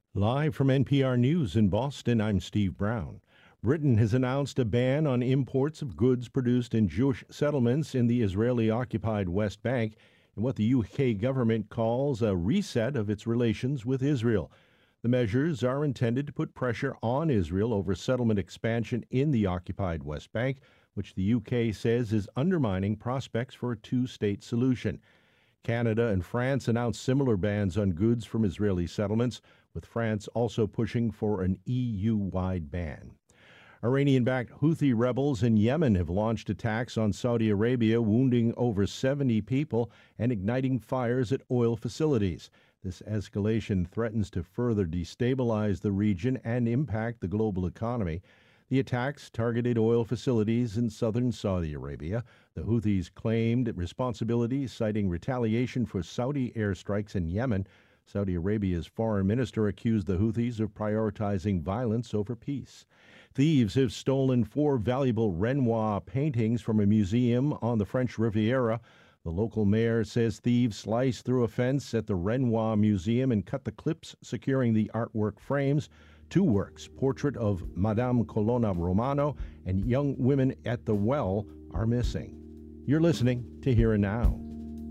Live from NPR News in Boston, I'm Steve Brown. Britain has announced a ban on imports of goods produced in Jewish settlements in the Israeli occupied West Bank in what the UK government calls a reset of its relations with Israel. The measures are intended to put pressure on Israel over settlement expansion in the occupied West Bank, which the UK says is undermining prospects for a two-state solution. Canada and France announced similar bans on goods from Israeli settlements, with France also pushing for an EU-wide ban. Iranian-backed Houthi rebels in Yemen have launched attacks on Saudi Arabia, wounding over 70 people and igniting fires at oil facilities. This escalation threatens to further destabilize the region and impact the global economy. The attacks targeted oil facilities in southern Saudi Arabia. The Houthis claimed responsibility, citing retaliation for Saudi airstrikes in Yemen. Saudi Arabia's foreign minister accused the Houthis of prioritizing violence over peace. Thieves have stolen 4 valuable Renoir paintings from a museum on the French Riviera. The local mayor says thieves sliced through a fence at the Renoir Museum and cut the clips securing the artwork frames. 2 works, portrait of Madame Colonna Romano and young women at the well, are missing. You're listening to Here and Now.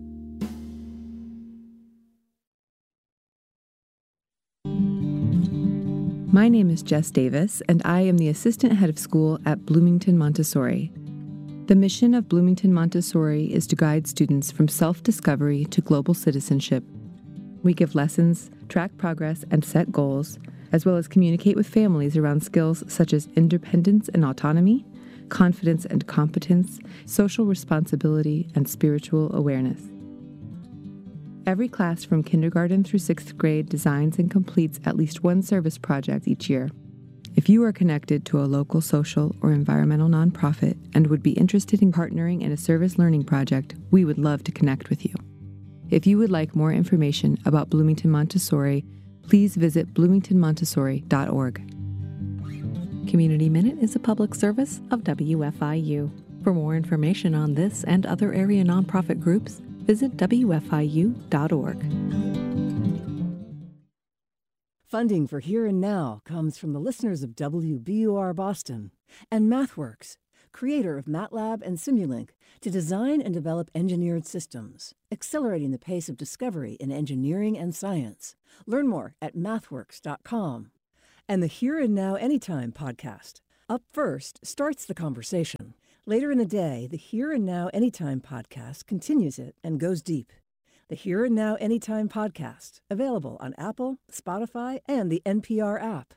My name is Jess Davis, and I am the assistant head of school at Bloomington Montessori. The mission of Bloomington Montessori is to guide students from self-discovery to global citizenship. We give lessons, track progress, and set goals, as well as communicate with families around skills such as independence and autonomy, confidence and competence, social responsibility, and spiritual awareness. Every class from kindergarten through 6th grade designs and completes at least one service project each year. If you are connected to a local social or environmental nonprofit and would be interested in partnering in a service learning project, we would love to connect with you. If you would like more information about Bloomington Montessori, please visit bloomingtonmontessori.org. Community Minute is a public service of WFIU. For more information on this and other area nonprofit groups, visit WFIU.org. Funding for Here and Now comes from the listeners of WBUR Boston and MathWorks, creator of MATLAB and Simulink, to design and develop engineered systems, accelerating the pace of discovery in engineering and science. Learn more at mathworks.com. And the Here and Now Anytime podcast. Up First starts the conversation. Later in the day, the Here and Now Anytime podcast continues it and goes deep. The Here and Now Anytime podcast, available on Apple, Spotify, and the NPR app.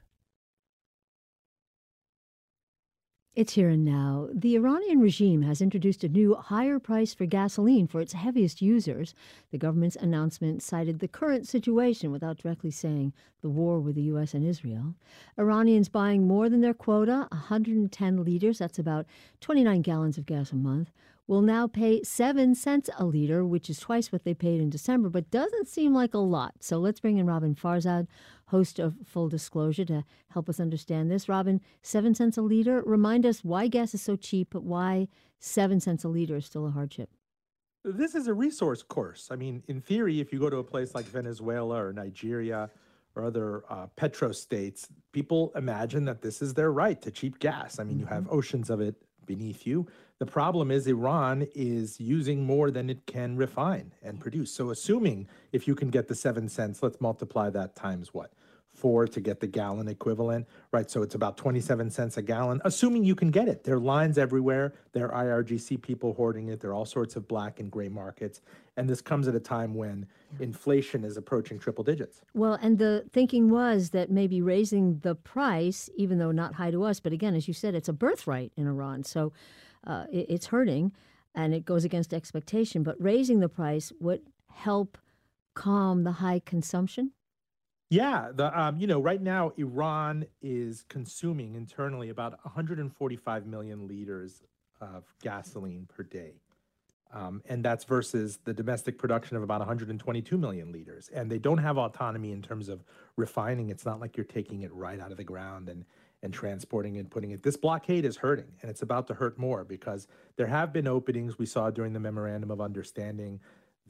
It's Here and Now. The Iranian regime has introduced a new higher price for gasoline for its heaviest users. The government's announcement cited the current situation without directly saying the war with the U.S. and Israel. Iranians buying more than their quota, 110 liters, that's about 29 gallons of gas a month, will now pay 7 cents a liter, which is twice what they paid in December, but doesn't seem like a lot. So let's bring in Robin Farzad, host of Full Disclosure, to help us understand this. Robin, 7 cents a liter. Remind us why gas is so cheap, but why 7 cents a liter is still a hardship. This is a resource course. I mean, in theory, if you go to a place like Venezuela or Nigeria or other petrostates, people imagine that this is their right to cheap gas. I mean, you have oceans of it beneath you. The problem is Iran is using more than it can refine and produce. So assuming if you can get the 7 cents, let's multiply that times what? 4 to get the gallon equivalent, right? So it's about 27 cents a gallon, assuming you can get it. There are lines everywhere. There are IRGC people hoarding it. There are all sorts of black and gray markets. And this comes at a time when inflation is approaching triple digits. Well, and the thinking was that maybe raising the price, even though not high to us, but again, as you said, it's a birthright in Iran. So it's hurting and it goes against expectation. But raising the price would help calm the high consumption? Yeah, right now Iran is consuming internally about 145 million liters of gasoline per day. And that's versus the domestic production of about 122 million liters. And they don't have autonomy in terms of refining. It's not like you're taking it right out of the ground and transporting and putting it. This blockade is hurting, and it's about to hurt more because there have been openings we saw during the Memorandum of Understanding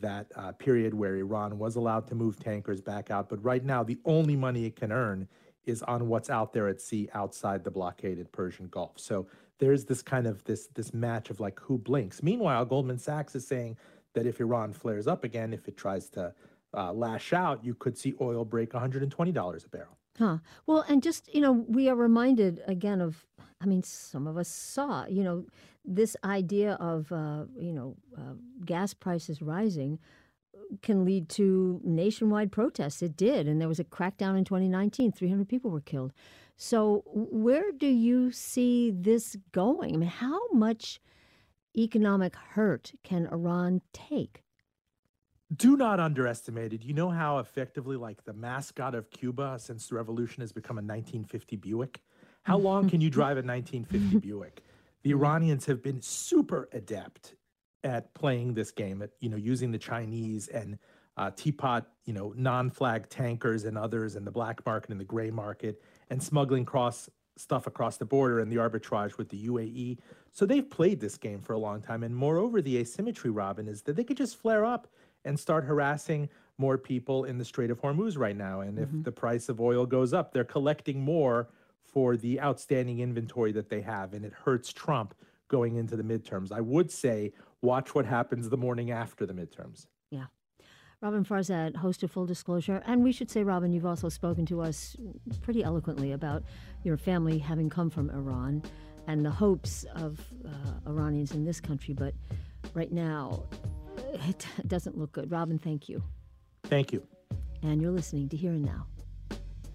that period where Iran was allowed to move tankers back out. But right now, the only money it can earn is on what's out there at sea outside the blockaded Persian Gulf. So there's this kind of this match of like who blinks. Meanwhile, Goldman Sachs is saying that if Iran flares up again, if it tries to lash out, you could see oil break $120 a barrel. Huh. Well, and just, we are reminded again of, some of us saw, this idea of, gas prices rising can lead to nationwide protests. It did. And there was a crackdown in 2019. 300 people were killed. So where do you see this going? How much economic hurt can Iran take? Do not underestimate it. You know how effectively, like, the mascot of Cuba since the revolution has become a 1950 Buick? How long can you drive a 1950 Buick? The Iranians have been super adept at playing this game, at, using the Chinese and teapot, non-flag tankers and others, and the black market and the gray market, and smuggling stuff across the border and the arbitrage with the UAE. So they've played this game for a long time. And moreover, the asymmetry, Robin, is that they could just flare up and start harassing more people in the Strait of Hormuz right now. And if the price of oil goes up, they're collecting more for the outstanding inventory that they have, and it hurts Trump going into the midterms. I would say watch what happens the morning after the midterms. Yeah. Robin Farzad, host of Full Disclosure. And we should say, Robin, you've also spoken to us pretty eloquently about your family having come from Iran and the hopes of Iranians in this country. But right now, it doesn't look good. Robin, thank you. Thank you. And you're listening to Here and Now.